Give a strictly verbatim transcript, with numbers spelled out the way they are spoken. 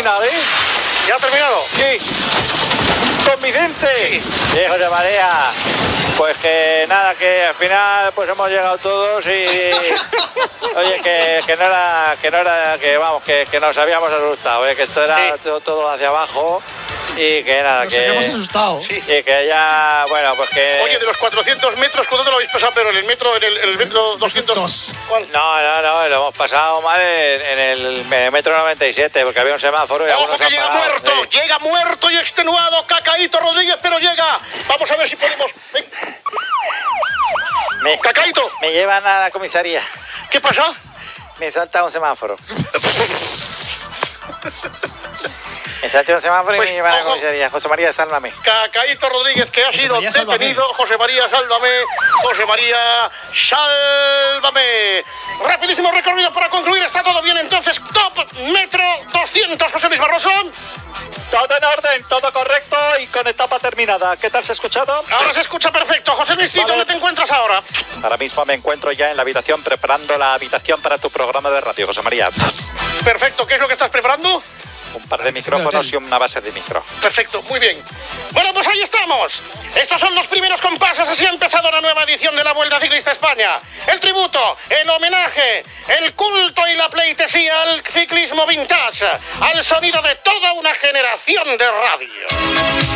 terminar, ¿eh? ¿Ya ha terminado? Sí. Don Vicente. Sí, José María. Pues que nada, que al final pues hemos llegado todos y... Oye, que, que no era, que no era, que vamos, que, que nos habíamos asustado, ¿eh? Que esto era sí. todo, todo hacia abajo y que nada, nos que... Nos habíamos asustado. Sí. Y que ya, bueno, pues que... Oye, de los cuatrocientos metros, ¿cuánto te lo habéis pasado? Pero en el metro, en el, en el metro doscientos... No, no, no, lo hemos pasado mal en, en el metro noventa y siete, porque había un semáforo y ¡ojo, algunos que llega parado, muerto! Sí. Llega muerto y extenuado Cacaíto Rodríguez, pero llega. Vamos a ver si podemos... Ven. Me, Cacaíto. Me llevan a la comisaría. ¿Qué pasa? Me salta un semáforo. Me salta un semáforo pues, y me llevan ojo. a la comisaría. José María, sálvame. Cacaíto Rodríguez, que ha José sido María, detenido. sálvame. José María, sálvame. José María, sálvame. Rapidísimo recorrido para concluir. Está todo bien entonces. Top metro doscientos, José Luis Barroso. Todo en orden, todo correcto y con etapa terminada. ¿Qué tal se ha escuchado? Ahora se escucha perfecto. José Luis, vale. ¿Dónde te encuentras ahora? Ahora mismo me encuentro ya en la habitación preparando la habitación para tu programa de radio, José María. Perfecto. ¿Qué es lo que estás preparando? Un par de micrófonos y una base de micro. Perfecto, muy bien. Bueno, pues ahí estamos. Estos son los primeros compases. Así ha empezado la nueva edición de la Vuelta Ciclista España. El tributo, el homenaje, el culto y la pleitesía al ciclismo vintage, al sonido de toda una generación de radio.